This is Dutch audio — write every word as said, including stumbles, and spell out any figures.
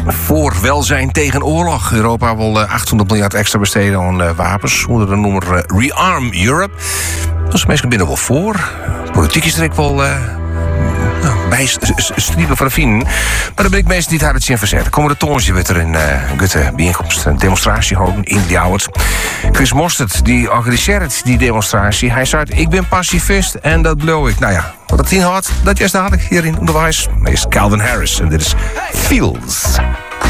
voor welzijn tegen oorlog. Europa wil uh, achthonderd miljard extra besteden aan uh, wapens. Onder de noemer uh, Rearm Europe. Dat is mensen binnen wel voor. Politiek is er ook wel... Uh, bij striepen van de vrienden. Maar dan ben ik meestal niet hard in verzet. Komende toonsje werd er een uh, gutte bijeenkomst, een demonstratie houden in Ljouwert. Chris Mostert, die organiseert die demonstratie. Hij zei, ik ben pacifist en dat beloof ik. Nou ja, wat het inhoudt, dat juist dadelijk hier in onderwijs. Hij is Calvin Harris en dit is Feels.